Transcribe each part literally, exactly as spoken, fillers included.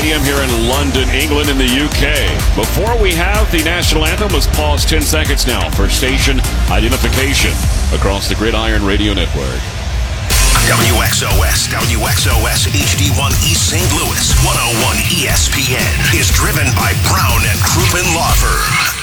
Stadium here in London, England, in the U K. Before we have the national anthem, let's pause ten seconds now for station identification across the Gridiron Radio Network. W X O S, W X O S H D one East Saint Louis, one oh one E S P N is driven by Brown and Crouppen Law Firm.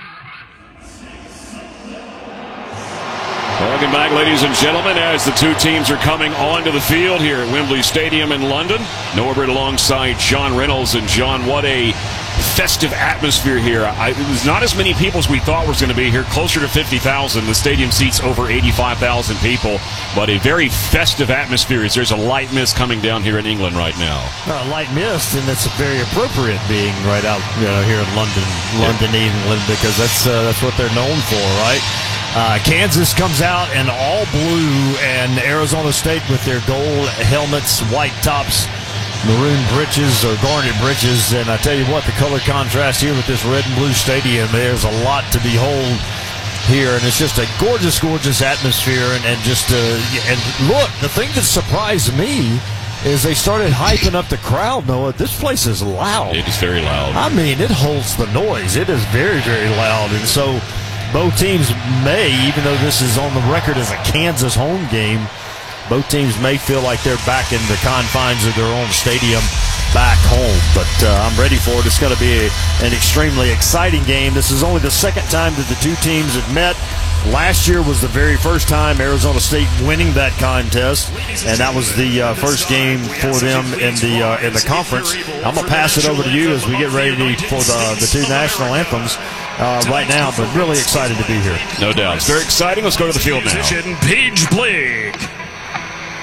Welcome back, ladies and gentlemen, as the two teams are coming onto the field here at Wembley Stadium in London. Norbert alongside John Reynolds. And John, what a festive atmosphere here. I, it was not as many people as we thought was going to be here, closer to fifty thousand. The stadium seats over eighty-five thousand people, but a very festive atmosphere as there's a light mist coming down here in England right now. A light mist, and it's very appropriate being right out, you know, here in London, London, yeah. England, because that's uh, that's what they're known for, right? Uh, Kansas comes out in all blue, and Arizona State with their gold helmets, white tops, maroon breeches or garnet breeches. And I tell you what, the color contrast here with this red and blue stadium, there's a lot to behold here, and it's just a gorgeous, gorgeous atmosphere. And, and just uh, and look, the thing that surprised me is they started hyping up the crowd. Noah, this place is loud. It is very loud. I mean, it holds the noise. It is very, very loud, and so both teams may, even though this is on the record as a Kansas home game, both teams may feel like they're back in the confines of their own stadium back home. But uh, I'm ready for it. It's going to be a, an extremely exciting game. This is only the second time that the two teams have met. Last year was the very first time Arizona State winning that contest, and that was the uh, first game for them in the uh, in the conference. I'm going to pass it over to you as we get ready for the, the two national anthems uh, right now, but really excited to be here. No doubt. It's very exciting. Let's go to the field now. Page Blake.